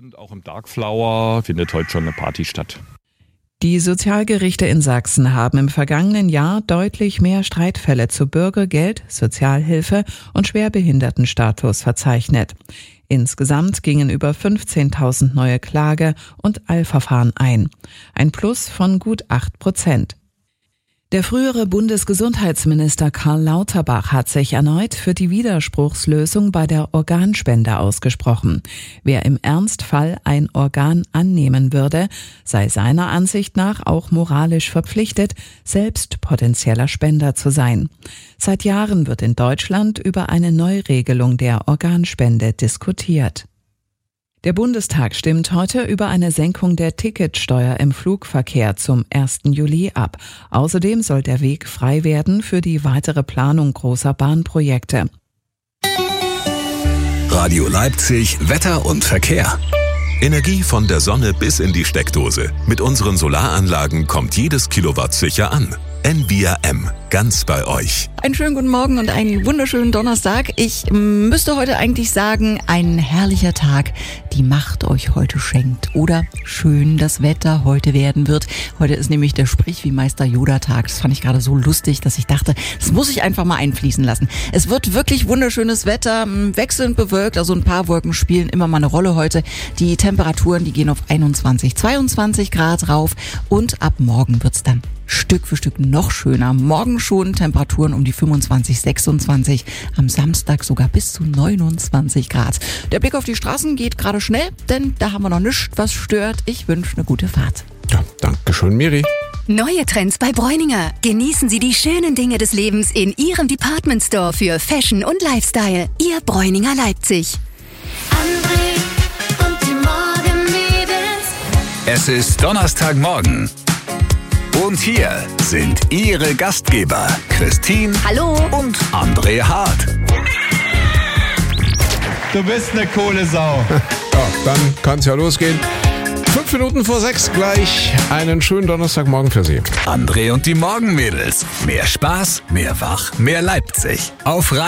Und auch im Dark Flower findet heute schon eine Party statt. Die Sozialgerichte in Sachsen haben im vergangenen Jahr deutlich mehr Streitfälle zu Bürgergeld, Sozialhilfe und Schwerbehindertenstatus verzeichnet. Insgesamt gingen über 15.000 neue Klage- und Eilverfahren ein. Ein Plus von gut 8%. Der frühere Bundesgesundheitsminister Karl Lauterbach hat sich erneut für die Widerspruchslösung bei der Organspende ausgesprochen. Wer im Ernstfall ein Organ annehmen würde, sei seiner Ansicht nach auch moralisch verpflichtet, selbst potenzieller Spender zu sein. Seit Jahren wird in Deutschland über eine Neuregelung der Organspende diskutiert. Der Bundestag stimmt heute über eine Senkung der Ticketsteuer im Flugverkehr zum 1. Juli ab. Außerdem soll der Weg frei werden für die weitere Planung großer Bahnprojekte. Radio Leipzig, Wetter und Verkehr. Energie von der Sonne bis in die Steckdose. Mit unseren Solaranlagen kommt jedes Kilowatt sicher an. Envia M, ganz bei euch. Einen schönen guten Morgen und einen wunderschönen Donnerstag. Ich müsste heute eigentlich sagen, ein herrlicher Tag, die Macht euch heute schenkt. Oder schön das Wetter heute werden wird. Heute ist nämlich der Sprich wie Meister Yoda-Tag. Das fand ich gerade so lustig, dass ich dachte, das muss ich einfach mal einfließen lassen. Es wird wirklich wunderschönes Wetter, wechselnd bewölkt, also ein paar Wolken spielen immer mal eine Rolle heute. Die Temperaturen, die gehen auf 21, 22 Grad rauf und ab morgen wird's dann Stück für Stück noch schöner. Morgen schon Temperaturen um die 25, 26, am Samstag sogar bis zu 29 Grad. Der Blick auf die Straßen geht gerade schnell, denn da haben wir noch nichts, was stört. Ich wünsche eine gute Fahrt. Ja, danke schön, Miri. Neue Trends bei Bräuninger. Genießen Sie die schönen Dinge des Lebens in Ihrem Department Store für Fashion und Lifestyle. Ihr Bräuninger Leipzig. André und die Morgenmädels. Es ist Donnerstagmorgen. Und hier sind Ihre Gastgeber, Christine Hallo. und André Hart. Du bist eine coole Sau. Ja, dann kann's ja losgehen. 5 Minuten vor 6 gleich. Einen schönen Donnerstagmorgen für Sie. André und die Morgenmädels. Mehr Spaß, mehr Wach, mehr Leipzig. Auf